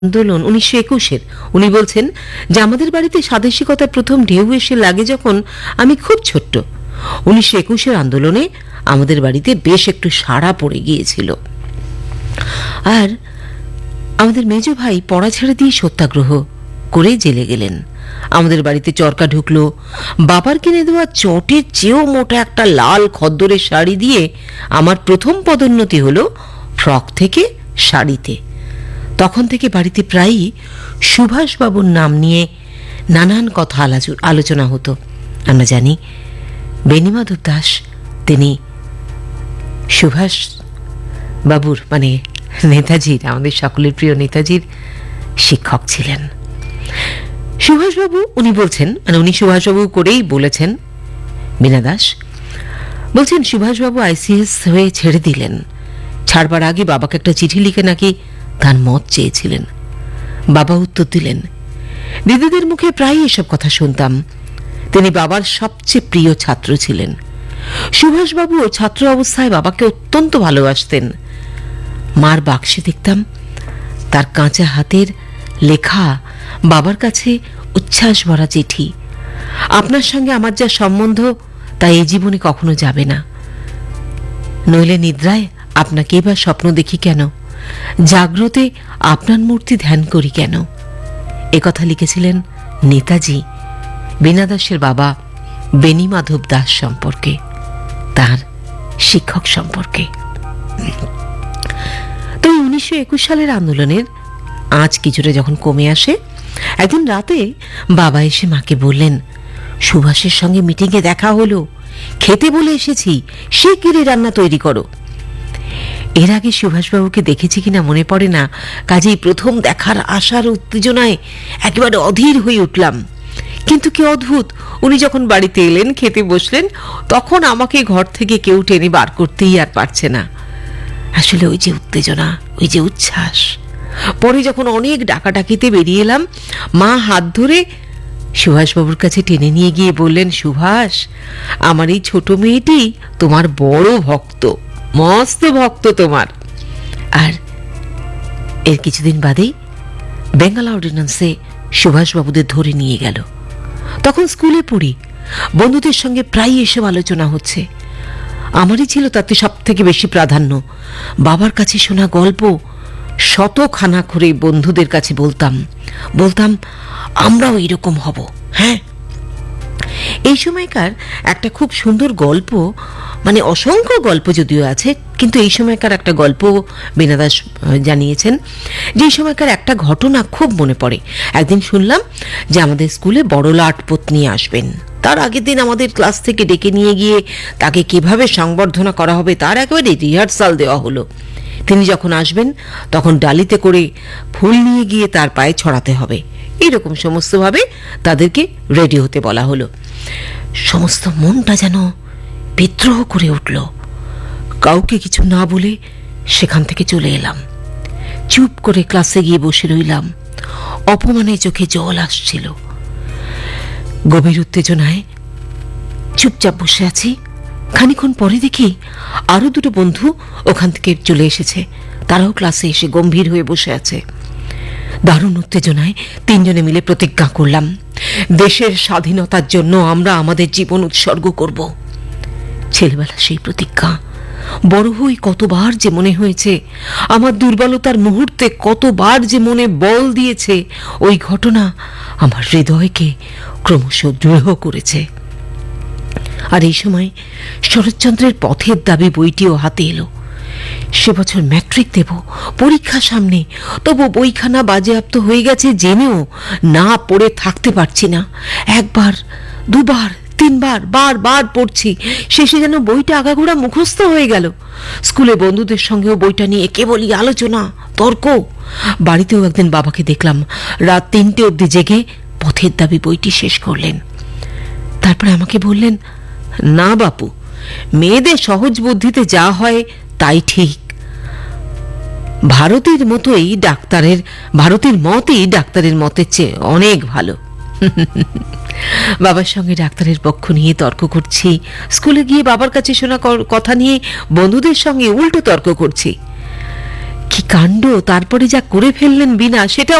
আন্দোলন 1921-এর। উনি বলছেন যে আমাদের বাড়িতে স্বাদেশিকতার প্রথম ঢেউ এসে লাগে যখন আমি খুব ছোট্ট। 1921-এর আন্দোলনে আমাদের বাড়িতে বেশ একটু সাড়া পড়ে গিয়েছিল। আর আমাদের মেজ ভাই পড়া ছেড়ে দিয়ে সত্যাগ্রহ করে জেলে গেলেন। আমাদের বাড়িতে চরকা ঢুকলো। বাবার কিনে দেওয়া চটের চেয়েও মোটা একটা লাল খদ্দরের শাড়ি দিয়ে আমার প্রথম পদোন্নতি হলো ফ্রক থেকে শাড়িতে। তখন থেকে বাড়িতে প্রায়ই সুভাষবাবুর নাম নিয়ে নানান কথা আলোচনা হতো। আমরা জানি বেণীমাধব দাস তিনি সুভাষ বাবুর মানে নেতাজির, আমাদের সকলের প্রিয় নেতাজির শিক্ষক ছিলেন। সুভাষবাবু উনি বলছেন, মানে উনি সুভাষবাবু করেই বলেছেন, বীণা দাস বলছেন সুভাষবাবু আইসিএস হয়ে ছেড়ে দিলেন। ছাড়বার আগে বাবাকে একটা চিঠি লিখে নাকি তার মত চেয়েছিলেন। বাবা উত্তর দিলেন। দিদিদের মুখে প্রায় এসব কথা শুনতাম। তিনি বাবার সবচেয়ে প্রিয় ছাত্র ছিলেন। সুভাষবাবুও ছাত্র অবস্থায় বাবাকে অত্যন্ত ভালোবাসতেন। মার বাক্সে দেখতাম তার কাঁচা হাতের লেখা বাবার কাছে উচ্ছ্বাস ভরা চিঠি। আপনার সঙ্গে আমার যা সম্বন্ধ তা এই জীবনে কখনো যাবে না। নইলে নিদ্রায় আপনাকে এবার স্বপ্ন দেখি কেন, জাগ্রতে আপনার মূর্তি ধ্যান করি কেন। একথা লিখেছিলেন নেতাজি বীণা দাসের বাবা বেণীমাধব দাস সম্পর্কে, তার শিক্ষক সম্পর্কে। তো 1921 সালের আন্দোলনের আজ কিছুটা যখন কমে আসে, একদিন রাতে বাবা এসে মাকে বললেন, সুভাষের সঙ্গে মিটিংয়ে দেখা হলো, খেতে বলে এসেছি, শিগগিরই রান্না তৈরি করো। এর আগে সুভাষবাবুকে দেখেছি কিনা মনে পড়ে না, কাজেই প্রথম দেখার আশার উত্তেজনায় একেবারে অধীর হয়ে উঠলাম। কিন্তু কি অদ্ভুত, উনি যখন বাড়িতে এলেন, খেতে বসলেন, তখন আমাকে ঘর থেকে কেউ টেনে বার করতেই আর পারছে না। আসলে ওই যে উত্তেজনা, ওই যে উচ্ছ্বাস। পরে যখন অনেক ডাকাডাকিতে বেরিয়ে এলাম, মা হাত ধরে সুভাষবাবুর কাছে টেনে নিয়ে গিয়ে বললেন, সুভাষ, আমার এই ছোট মেয়েটি তোমার বড় ভক্ত, মস্ত ভক্ত তোমার। আর এর কিছুদিন বাদেই বেঙ্গল অর্ডিন্যান্সে সুভাষবাবুদের ধরে নিয়ে গেল। তখন স্কুলে পড়ি, বন্ধুদের সঙ্গে প্রায় এসব আলোচনা হচ্ছে। আমারই ছিল তাতে সব থেকে বেশি প্রাধান্য। বাবার কাছে শোনা গল্প শতখানা করে বন্ধুদের কাছে বলতাম আমরাও এরকম হব। হ্যাঁ, এই সময়কার একটা খুব সুন্দর গল্প, মানে অসংখ্য গল্প যদিও আছে, কিন্তু এই সময়কার একটা গল্প বীণা দাস জানিয়েছেন, যে এই সময়কার একটা ঘটনা খুব মনে পড়ে। একদিন শুনলাম যে আমাদের স্কুলে বড়লাট পত্নী আসবেন। তার আগের দিন আমাদের ক্লাস থেকে ডেকে নিয়ে গিয়ে তাকে কিভাবে সংবর্ধনা করা হবে তার একেবারে রিহার্সাল দেওয়া হলো। তিনি যখন আসবেন তখন ডালিতে করে ফুল নিয়ে গিয়ে তার পায়ে ছড়াতে হবে, এইরকম সমস্তভাবে তাদেরকে রেডি হতে বলা হলো। সমস্ত মনটা যেন বিদ্রোহ করে উঠল। কাউকে কিছু না বলে সেখান থেকে চলে এলাম। চুপ করে ক্লাসে গিয়ে বসে রইলাম। অপমানে চোখে জল আসছিল। গভীর উত্তেজনায় চুপচাপ বসে আছি। খানিক্ষণ পরে দেখি আরো দুটো বন্ধু ওখান থেকে চলে এসেছে। তারাও ক্লাসে এসে গম্ভীর হয়ে বসে আছে। দারুণ উত্তেজনায় তিনজনে মিলে প্রতিজ্ঞা করলাম, দেশের স্বাধীনতার জন্য আমরা আমাদের জীবন উৎসর্গ করব। ছেলেবেলা সেই প্রতিজ্ঞা বড় হই কতবার যে মনে হয়েছে, আমার দুর্বলতার মুহূর্তে কতবার যে মনে বল দিয়েছে, ওই ঘটনা আমার হৃদয়কে ক্রমশ দৃঢ় করেছে। আর এই সময় শরৎচন্দ্রের পথের দাবি বইটিও হাতে এলো। সে বছর ম্যাট্রিক দেব, পরীক্ষা সামনে, তবু বইখানা বাজেয়াপ্ত হয়ে গেছে জেনেও না পড়ে থাকতে পারছি না। একবার, দুবার, তিনবার, বারবার পড়ছি। শেষে যেন বইটা আগাগোড়া মুখস্থ হয়ে গেল। স্কুলে বন্ধুদের সঙ্গেও বইটা নিয়ে কেবলই আলোচনা, তর্ক। বাড়িতেও একদিন বাবাকে দেখলাম রাত 3টে অবধি জেগে পথের দাবি বইটি শেষ করলেন। তারপরে আমাকে বললেন, না বাপু, মেয়েদের সহজ বুদ্ধিতে যা হয় তাই ঠিক। ভারতের মতই ভারতের মতই ডাক্তারের মতের চেয়ে অনেক ভালো। বাবার সঙ্গে ডাক্তারের পক্ষ নিয়ে তর্ক করছি। স্কুলে গিয়ে বাবার কাছে শোনা কথা নিয়ে বন্ধুদের সঙ্গে উল্টো তর্ক করছি। কি কাণ্ড! তারপরে যা করে ফেললেন বিনা, সেটা